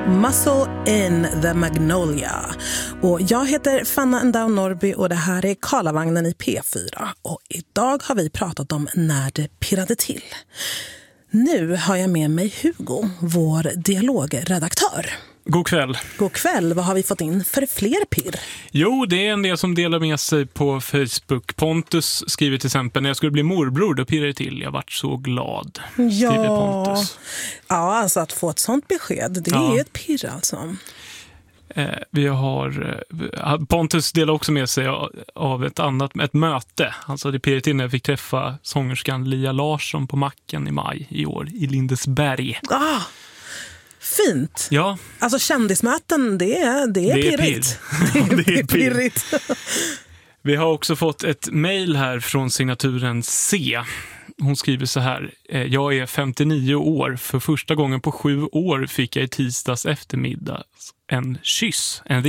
Muscle in the Magnolia. Och jag heter Fanna Endau Norby och det här är Karlavagnen i P4. Och idag har vi pratat om när det pirrade till. Nu har jag med mig Hugo, vår dialogredaktör. God kväll. God kväll. Vad har vi fått in för fler pirr? Jo, det är en del som delar med sig på Facebook. Pontus skriver till exempel: när jag skulle bli morbror, då pirrade det till. Jag vart så glad. Skriver Pontus. Ja, alltså att få ett sånt besked, det är ju ett pirr alltså. Vi har Pontus delar också med sig av ett möte. Alltså det pirrade till när jag fick träffa sångerskan Lia Larsson på Macken i maj i år i Lindesberg. Fint. Ja. Alltså kändismöten, det är pirrigt. Det är pirrigt. Vi har också fått ett mejl här från signaturen C. Hon skriver så här: jag är 59 år. För första gången på 7 år fick jag i tisdags eftermiddag en kyss.